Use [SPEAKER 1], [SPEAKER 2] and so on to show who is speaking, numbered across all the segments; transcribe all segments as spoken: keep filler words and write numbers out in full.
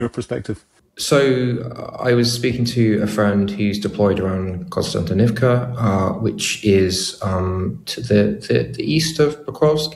[SPEAKER 1] your perspective?
[SPEAKER 2] So uh, I was speaking to a friend who's deployed around Konstantinivka, uh, which is um, to the, the, the east of Pokrovsk.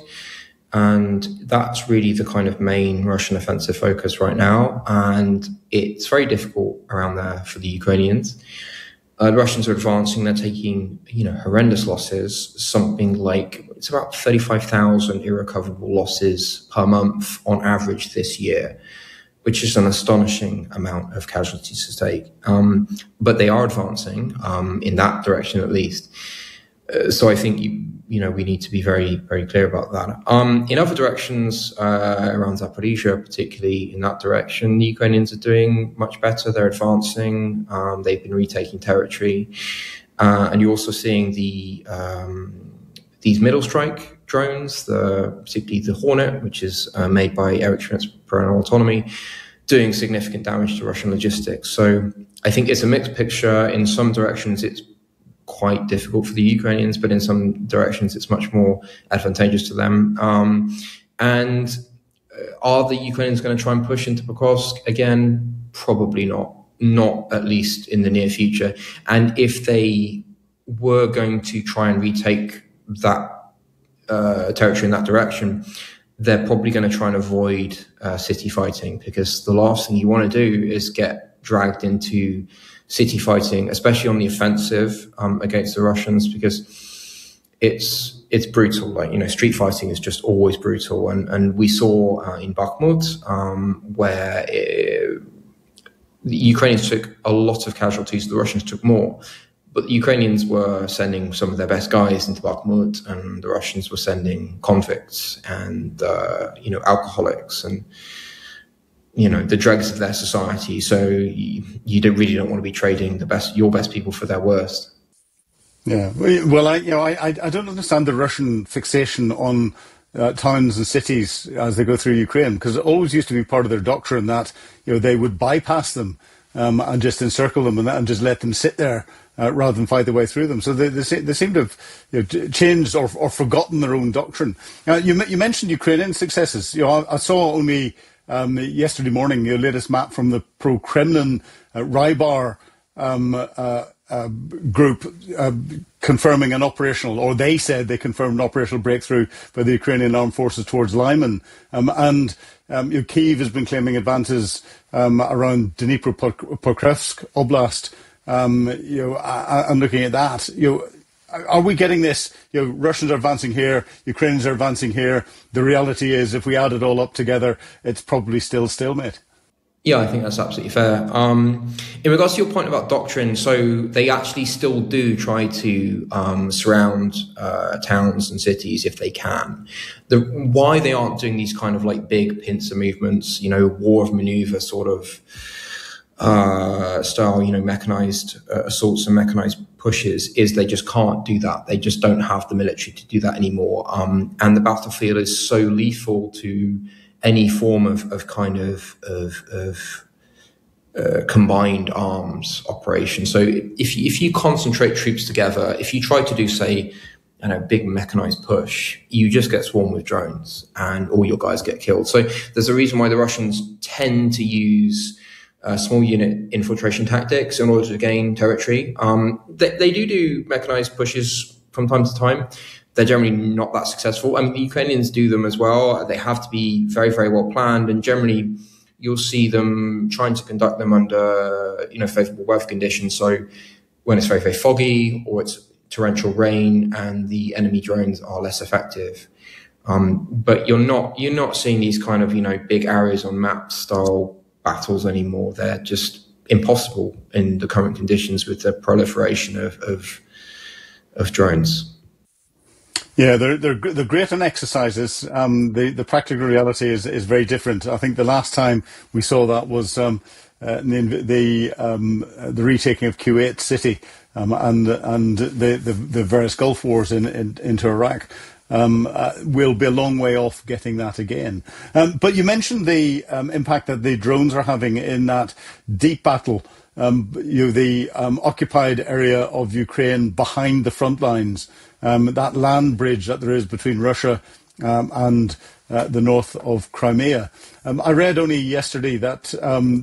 [SPEAKER 2] And that's really the kind of main Russian offensive focus right now. And it's very difficult around there for the Ukrainians. Uh, the Russians are advancing. They're taking, you know, horrendous losses, something like it's about thirty-five thousand irrecoverable losses per month on average this year, which is an astonishing amount of casualties to take. Um, but they are advancing um, in that direction at least. Uh, so I think, you, you know, we need to be very, very clear about that. Um, in other directions, uh, around Zaporizhia, particularly in that direction, the Ukrainians are doing much better. They're advancing. Um, they've been retaking territory. Uh, and you're also seeing the um, these middle strike drones, the, particularly the Hornet, which is uh, made by Eric Schmidt's Parental Autonomy, doing significant damage to Russian logistics. So I think it's a mixed picture. In some directions, it's quite difficult for the Ukrainians, but in some directions it's much more advantageous to them. Um, and are the Ukrainians going to try and push into Pokrovsk again? Probably not, not at least in the near future. And if they were going to try and retake that uh, territory in that direction, they're probably going to try and avoid uh, city fighting, because the last thing you want to do is get dragged into city fighting, especially on the offensive um, against the Russians, because it's it's brutal. Like, you know, street fighting is just always brutal, and and we saw uh, in Bakhmut um, where it, the Ukrainians took a lot of casualties, the Russians took more, but the Ukrainians were sending some of their best guys into Bakhmut, and the Russians were sending convicts and uh, you know, alcoholics and, you know, the dregs of their society. So you, you don't really don't want to be trading the best, your best people for their worst.
[SPEAKER 1] Yeah, well, I, you know, I, I don't understand the Russian fixation on uh, towns and cities as they go through Ukraine, because it always used to be part of their doctrine that, you know, they would bypass them um, and just encircle them and, and just let them sit there uh, rather than fight their way through them. So they, they, they seem to have, you know, changed or, or forgotten their own doctrine. Now, you, you mentioned Ukrainian successes. You know, I, I saw only Um, yesterday morning, your latest map from the pro-Kremlin uh, Rybar um, uh, uh, group uh, confirming an operational, or they said they confirmed an operational breakthrough by the Ukrainian armed forces towards Lyman. Um, and um, you know, Kyiv has been claiming advances um, around Dnipropetrovsk Oblast. Um, you know, I, I'm looking at that. You know, are we getting this, you know, Russians are advancing here, Ukrainians are advancing here. The reality is, if we add it all up together, it's probably still stalemate.
[SPEAKER 2] Yeah, I think that's absolutely fair. Um, in regards to your point about doctrine, so they actually still do try to um, surround uh, towns and cities if they can. The, why they aren't doing these kind of like big pincer movements, you know, war of maneuver sort of uh, style, you know, mechanized uh, assaults and mechanized pushes, is they just can't do that. They just don't have the military to do that anymore. Um, and the battlefield is so lethal to any form of, of kind of, of, of uh, combined arms operation. So if you, if you concentrate troops together, if you try to do, say, you know, big mechanized push, you just get swarmed with drones and all your guys get killed. So there's a reason why the Russians tend to use Uh, small unit infiltration tactics in order to gain territory. Um, they, they do do mechanized pushes from time to time. They're generally not that successful. I mean, the Ukrainians do them as well. They have to be very, very well planned, and generally you'll see them trying to conduct them under, you know, favorable weather conditions. So when it's very, very foggy or it's torrential rain, and the enemy drones are less effective. Um, but you're not you're not seeing these kind of, you know, big areas on map style battles anymore. They're just impossible in the current conditions with the proliferation of of, of drones.
[SPEAKER 1] Yeah, they're they're they're great on exercises. Um, the the practical reality is is very different. I think the last time we saw that was um, uh, the the, um, the retaking of Kuwait City um, and and the, the the various Gulf wars in, in into Iraq. Um, uh, we'll be a long way off getting that again. Um, but you mentioned the um, impact that the drones are having in that deep battle, um, you know, the um, occupied area of Ukraine behind the front lines, um, that land bridge that there is between Russia um, and uh, the north of Crimea. Um, I read only yesterday that um,